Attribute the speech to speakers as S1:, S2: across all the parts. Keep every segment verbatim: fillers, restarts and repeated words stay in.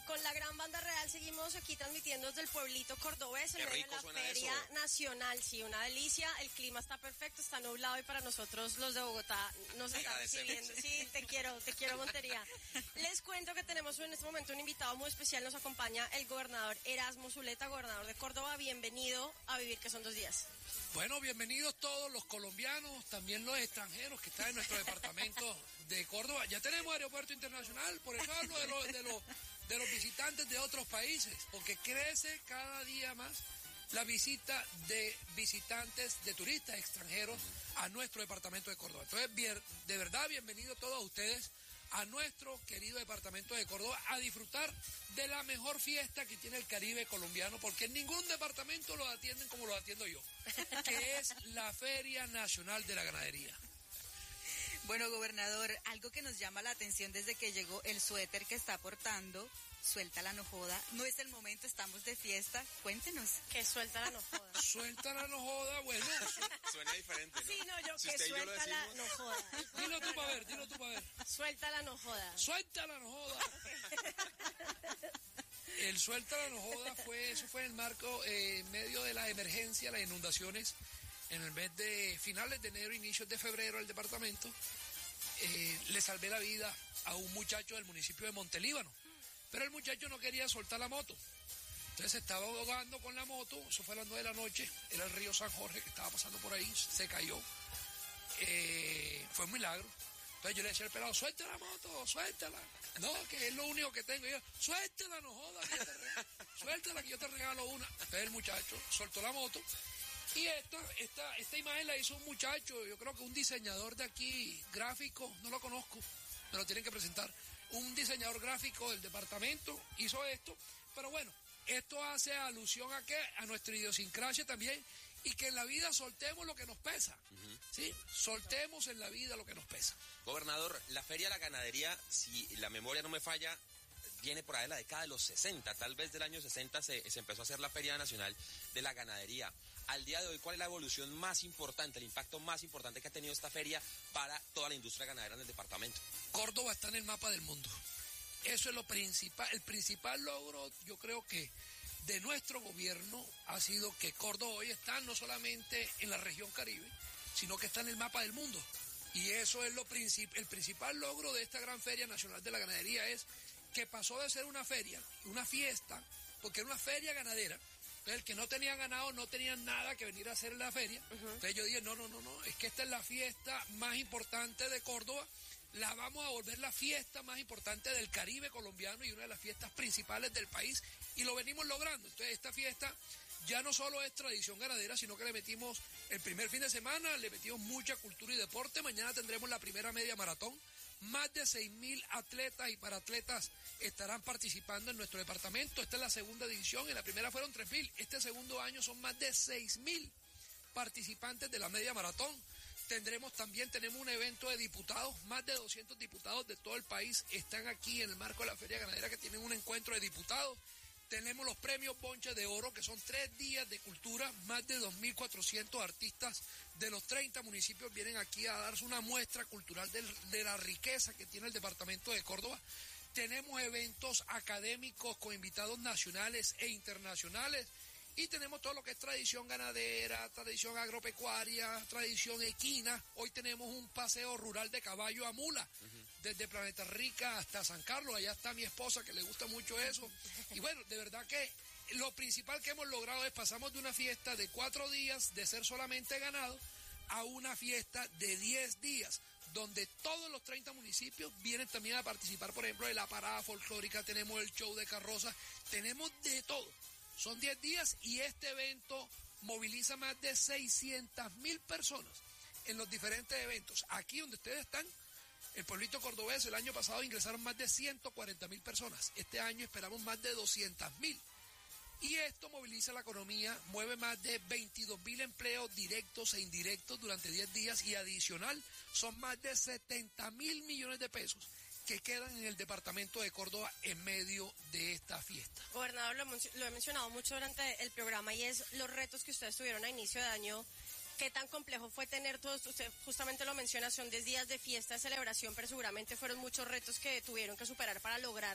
S1: con la gran banda real seguimos aquí transmitiendo desde el pueblito cordobés en medio de la Feria eso. Nacional. Sí, una delicia, el clima está perfecto, está nublado y para nosotros los de Bogotá nos está recibiendo. Sí, te quiero, te quiero Montería. Les cuento que tenemos en este momento un invitado muy especial, nos acompaña el gobernador Erasmo Zuleta, gobernador de Córdoba. Bienvenido a Vivir que son dos días.
S2: Bueno, bienvenidos todos los colombianos, también los extranjeros que están en nuestro departamento de Córdoba. Ya tenemos aeropuerto internacional, por eso hablo de, lo, de, lo, de los visitantes de otros países, porque crece cada día más la visita de visitantes, de turistas extranjeros a nuestro departamento de Córdoba. Entonces, bien, de verdad, bienvenidos todos ustedes a nuestro querido departamento de Córdoba a disfrutar de la mejor fiesta que tiene el Caribe colombiano, porque en ningún departamento lo atienden como lo atiendo yo, que es la Feria Nacional de la Ganadería.
S3: Bueno, gobernador, algo que nos llama la atención desde que llegó el suéter que está portando, Suéltala no joda, no es el momento, estamos de fiesta, cuéntenos.
S1: Que suéltala no joda.
S2: Suéltala no joda, bueno.
S4: Suena diferente, ¿no?
S1: Sí, no, yo
S4: si
S1: que suéltala no joda.
S2: Dilo tú para ver, dilo tú para ver.
S1: Suéltala no joda.
S2: Suéltala no joda. El Suéltala no joda fue, eso fue en el marco, eh, en medio de la emergencia, las inundaciones, en el mes de finales de enero, inicios de febrero, el departamento, eh, le salvé la vida a un muchacho del municipio de Montelíbano. Pero el muchacho no quería soltar la moto. Entonces se estaba ahogando con la moto, eso fue a las nueve de la noche, era el río San Jorge que estaba pasando por ahí, se cayó. Eh, fue un milagro. Entonces yo le decía al pelado, suelta la moto, suéltala. No, que es lo único que tengo. Y yo, suéltala, no jodas, que yo te regalo, suéltala que yo te regalo una. Entonces el muchacho soltó la moto. Y esta, esta, esta imagen la hizo un muchacho, yo creo que un diseñador de aquí, gráfico, no lo conozco, me lo tienen que presentar. Un diseñador gráfico del departamento hizo esto, pero bueno, esto hace alusión a que a nuestra idiosincrasia también, y que en la vida soltemos lo que nos pesa, uh-huh. ¿Sí? Soltemos en la vida lo que nos pesa.
S4: Gobernador, la Feria de la Ganadería, si la memoria no me falla, viene por ahí de la década de los sesenta, tal vez del año sesenta se, se empezó a hacer la Feria Nacional de la Ganadería. Al día de hoy, ¿cuál es la evolución más importante, el impacto más importante que ha tenido esta feria para toda la industria ganadera en el departamento?
S2: Córdoba está en el mapa del mundo. Eso es lo principal, el principal logro, yo creo que de nuestro gobierno ha sido que Córdoba hoy está no solamente en la región Caribe, sino que está en el mapa del mundo. Y eso es lo princip- el principal logro de esta gran Feria Nacional de la Ganadería, es que pasó de ser una feria, una fiesta, porque era una feria ganadera. Entonces, el que no tenía ganado no tenían nada que venir a hacer en la feria. Uh-huh. Entonces yo dije, no, no, no, no, es que esta es la fiesta más importante de Córdoba, la vamos a volver la fiesta más importante del Caribe colombiano y una de las fiestas principales del país, y lo venimos logrando. Entonces esta fiesta ya no solo es tradición ganadera, sino que le metimos el primer fin de semana, le metimos mucha cultura y deporte. Mañana tendremos la primera media maratón. Más de seis mil atletas y paratletas estarán participando en nuestro departamento. Esta es la segunda división, en la primera fueron tres mil. Este segundo año son más de seis mil participantes de la media maratón. Tendremos también, tenemos un evento de diputados, más de doscientos diputados de todo el país están aquí en el marco de la Feria Ganadera, que tienen un encuentro de diputados. Tenemos los premios Bonche de Oro, que son tres días de cultura, más de dos mil cuatrocientos artistas de los treinta municipios vienen aquí a darse una muestra cultural de, de la riqueza que tiene el departamento de Córdoba. Tenemos eventos académicos con invitados nacionales e internacionales, y tenemos todo lo que es tradición ganadera, tradición agropecuaria, tradición equina. Hoy tenemos un paseo rural de caballo a mula, uh-huh. desde Planeta Rica hasta San Carlos. Allá está mi esposa, que le gusta mucho eso. Y bueno, de verdad que lo principal que hemos logrado es pasamos de una fiesta de cuatro días, de ser solamente ganado, a una fiesta de diez días, donde todos los treinta municipios vienen también a participar, por ejemplo, de la parada folclórica, tenemos el show de carrozas, tenemos de todo. Son diez días y este evento moviliza más de seiscientas mil personas en los diferentes eventos. Aquí donde ustedes están, el pueblito cordobés, el año pasado ingresaron más de ciento cuarenta mil personas. Este año esperamos más de doscientas mil. Y esto moviliza la economía, mueve más de veintidós mil empleos directos e indirectos durante diez días, y adicional son más de setenta mil millones de pesos que quedan en el departamento de Córdoba en medio de esta fiesta.
S1: Gobernador, lo, lo he mencionado mucho durante el programa, y es los retos que ustedes tuvieron a inicio de año. ¿Qué tan complejo fue tener todo esto? Usted justamente lo menciona, son diez días de fiesta, de celebración, pero seguramente fueron muchos retos que tuvieron que superar para lograr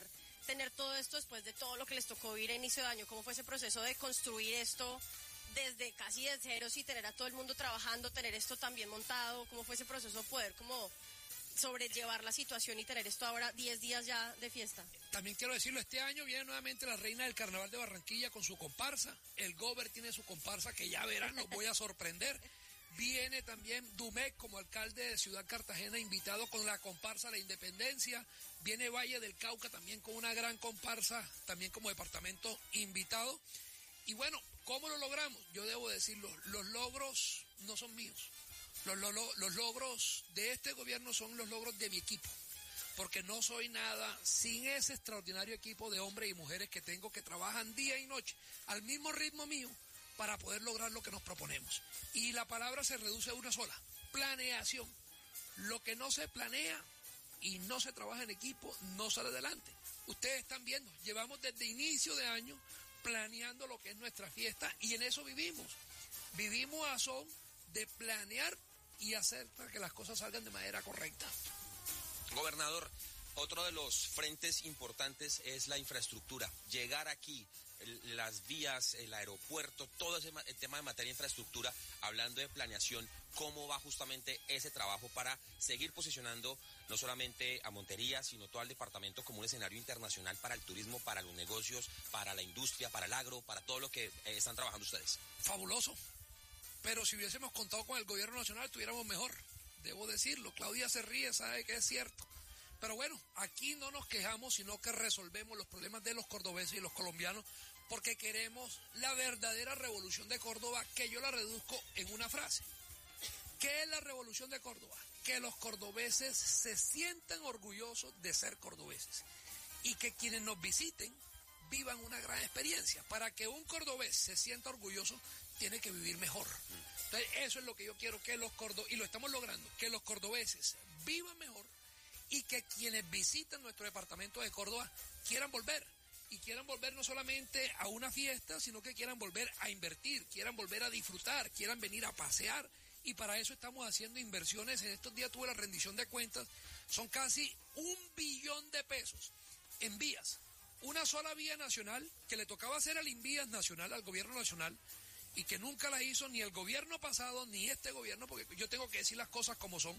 S1: tener todo esto después de todo lo que les tocó vivir a inicio de año? ¿Cómo fue ese proceso de construir esto desde casi de ceros y tener a todo el mundo trabajando, tener esto también montado? ¿Cómo fue ese proceso de poder como sobrellevar la situación y tener esto ahora diez días ya de fiesta?
S2: También quiero decirlo, este año viene nuevamente la reina del Carnaval de Barranquilla con su comparsa. El Gober tiene su comparsa que ya verán, los voy a sorprender. Viene también Dumec como alcalde de Ciudad Cartagena, invitado con la comparsa La Independencia. Viene Valle del Cauca también con una gran comparsa, también como departamento invitado. Y bueno, ¿cómo lo logramos? Yo debo decirlo, los logros no son míos. Los, los, los logros de este gobierno son los logros de mi equipo, porque no soy nada sin ese extraordinario equipo de hombres y mujeres que tengo, que trabajan día y noche al mismo ritmo mío para poder lograr lo que nos proponemos. Y la palabra se reduce a una sola: planeación. Lo que no se planea y no se trabaja en equipo no sale adelante. Ustedes están viendo, llevamos desde inicio de año planeando lo que es nuestra fiesta y en eso vivimos. Vivimos a son de planear y hacer para que las cosas salgan de manera correcta.
S4: Gobernador, otro de los frentes importantes es la infraestructura. Llegar aquí, el, las vías, el aeropuerto, todo ese el tema de materia de infraestructura, hablando de planeación, ¿cómo va justamente ese trabajo para seguir posicionando no solamente a Montería, sino todo el departamento como un escenario internacional para el turismo, para los negocios, para la industria, para el agro, para todo lo que eh, están trabajando ustedes?
S2: Fabuloso. Pero si hubiésemos contado con el gobierno nacional, estuviéramos mejor. Debo decirlo, Claudia se ríe, sabe que es cierto. Pero bueno, aquí no nos quejamos, sino que resolvemos los problemas de los cordobeses y los colombianos, porque queremos la verdadera revolución de Córdoba, que yo la reduzco en una frase. ¿Qué es la revolución de Córdoba? Que los cordobeses se sientan orgullosos de ser cordobeses y que quienes nos visiten vivan una gran experiencia. Para que un cordobés se sienta orgulloso, tiene que vivir mejor. Entonces, eso es lo que yo quiero, que los cordobeses, y lo estamos logrando, que los cordobeses vivan mejor y que quienes visitan nuestro departamento de Córdoba quieran volver. Y quieran volver no solamente a una fiesta, sino que quieran volver a invertir, quieran volver a disfrutar, quieran venir a pasear. Y para eso estamos haciendo inversiones. En estos días tuve la rendición de cuentas. Son casi un billón de pesos en vías. Una sola vía nacional que le tocaba hacer al Invías Nacional, al gobierno nacional, y que nunca la hizo ni el gobierno pasado ni este gobierno, porque yo tengo que decir las cosas como son.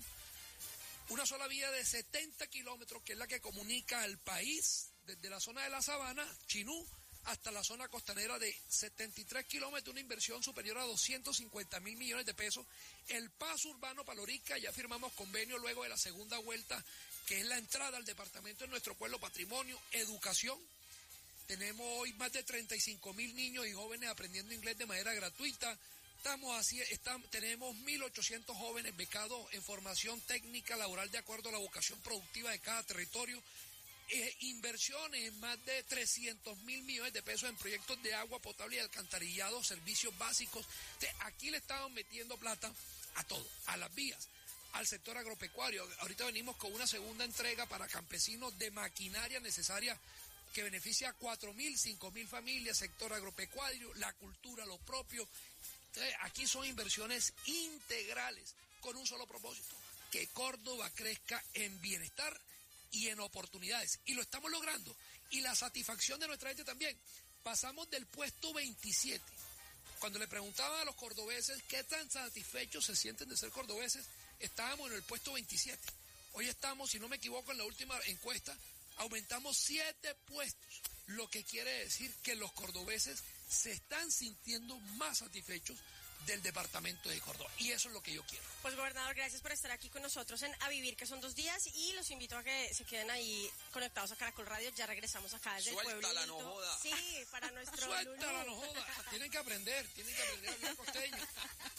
S2: Una sola vía de setenta kilómetros, que es la que comunica al país desde la zona de la Sabana, Chinú, hasta la zona costanera, de setenta y tres kilómetros, una inversión superior a doscientos cincuenta mil millones de pesos. El paso urbano Palorica, ya firmamos convenio luego de la segunda vuelta, que es la entrada al departamento de nuestro pueblo, patrimonio, educación. Tenemos hoy más de treinta y cinco mil niños y jóvenes aprendiendo inglés de manera gratuita. Estamos así, estamos, tenemos mil ochocientos jóvenes becados en formación técnica laboral de acuerdo a la vocación productiva de cada territorio. Eh, inversiones en más de trescientos mil millones de pesos en proyectos de agua potable y alcantarillado, servicios básicos. De aquí le estamos metiendo plata a todo, a las vías, al sector agropecuario. Ahorita venimos con una segunda entrega para campesinos de maquinaria necesaria que beneficia a cuatro mil, cinco mil familias, sector agropecuario, la cultura, lo propio. Entonces, aquí son inversiones integrales con un solo propósito: que Córdoba crezca en bienestar y en oportunidades. Y lo estamos logrando. Y la satisfacción de nuestra gente también. Pasamos del puesto veintisiete. Cuando le preguntaban a los cordobeses qué tan satisfechos se sienten de ser cordobeses, estábamos en el puesto veintisiete. Hoy estamos, si no me equivoco, en la última encuesta, aumentamos siete puestos, lo que quiere decir que los cordobeses se están sintiendo más satisfechos del departamento de Córdoba, y eso es lo que yo quiero.
S1: Pues, gobernador, gracias por estar aquí con nosotros en A Vivir, que son dos días, y los invito a que se queden ahí conectados a Caracol Radio. Ya regresamos acá desde el pueblito.
S4: Suéltala, no joda.
S1: Sí, para nuestro
S2: Suéltala, no joda. Tienen que aprender, tienen que aprender a hablar costeño.